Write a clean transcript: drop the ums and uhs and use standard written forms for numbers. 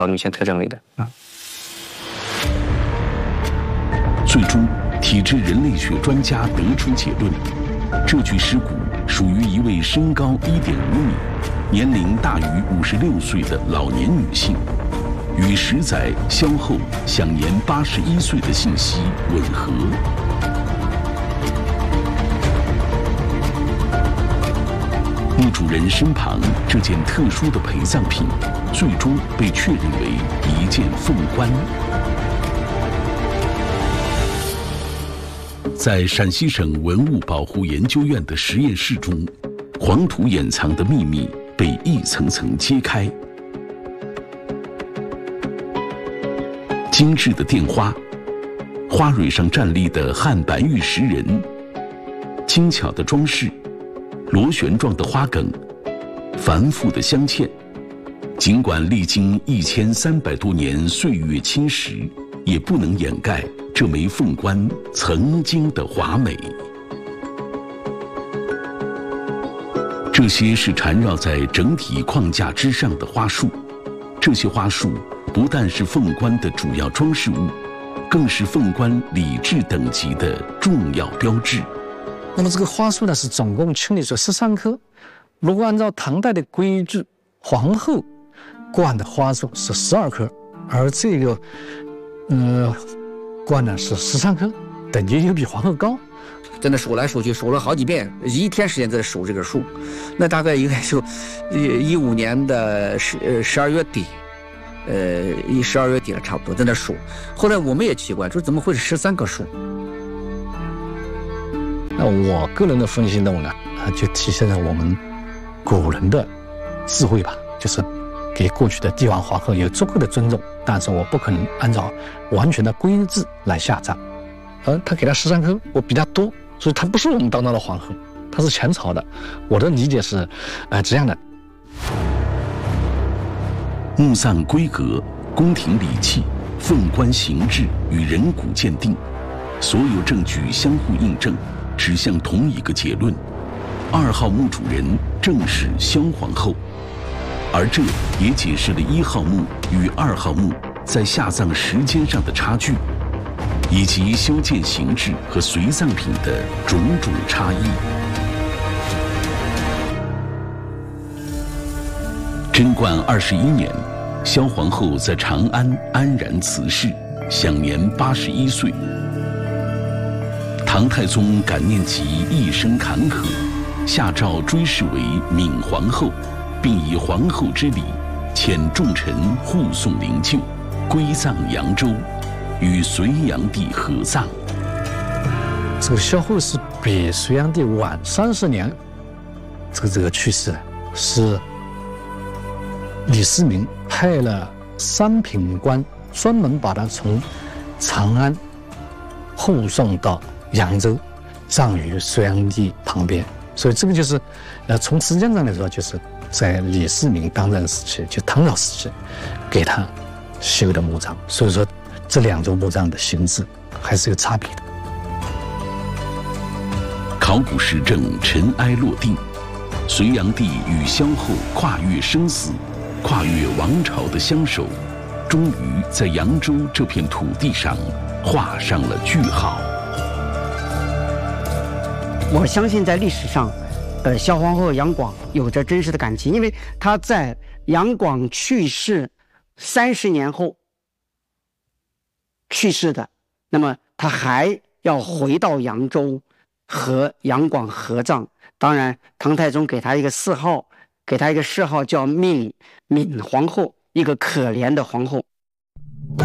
女性特征里的啊。 最终，体质人类学专家得出结论：这具尸骨属于一位身高1.5米、年龄大于56岁的老年女性，与10载萧后享年81岁的信息吻合。墓主人身旁这件特殊的陪葬品，最终被确认为一件凤冠。在陕西省文物保护研究院的实验室中，黄土掩藏的秘密被一层层揭开。精致的奠花，花蕊上站立的汉白玉石人，精巧的装饰，螺旋状的花梗，繁复的镶嵌，尽管历经1300多年岁月侵蚀，也不能掩盖这枚凤冠曾经的华美。这些是缠绕在整体框架之上的花束，这些花束不但是凤冠的主要装饰物，更是凤冠礼制等级的重要标志。 那么这个花束呢，是总共清理出13颗。如果按照唐代的规矩，皇后冠的花束是12颗，而这个冠呢是13颗，等级又比皇后高。 真的数来数去，数了好几遍，1天时间在数这个数。那大概应该就15年的12月底，12月底了，差不多在那数。后来我们也奇怪，说怎么会是13棵树？ 那我个人的分析认为呢，就体现了我们古人的智慧吧，就是给过去的帝王皇后有足够的尊重，但是我不可能按照完全的规制来下葬。而他给他13颗，我比他多，所以他不是我们当中的皇后，他是前朝的。我的理解是，这样的。 墓葬规格、宫廷礼器、凤冠形制与人骨鉴定，所有证据相互印证，指向同一个结论：2号墓主人正是萧皇后，而这也解释了1号墓与2号墓在下葬时间上的差距，以及修建形制和随葬品的种种差异。贞观21年，萧皇后在长安安然辞世，享年81岁。唐太宗感念其一生坎坷，下诏追谥为敏皇后，并以皇后之礼遣重臣护送灵柩，归葬扬州，与隋炀帝合葬。 这个萧后是比隋炀帝晚30年，这个去世的，是李世民派了3品官专门把他从长安护送到扬州，葬于隋炀帝旁边。所以这个就是，从时间上来说，就是在李世民当政时期，就唐朝时期，给他修的墓葬。所以说，这2座墓葬的形制还是有差别的。 考古实证尘埃落定，隋炀帝与萧后跨越生死、跨越王朝的相守，终于在扬州这片土地上画上了句号。 我相信在历史上，萧皇后杨广有着真实的感情，因为她在杨广去世30年后去世的，那么她还要回到扬州和杨广合葬。当然，唐太宗给她一个谥号，给她一个谥号叫敏皇后，一个可怜的皇后。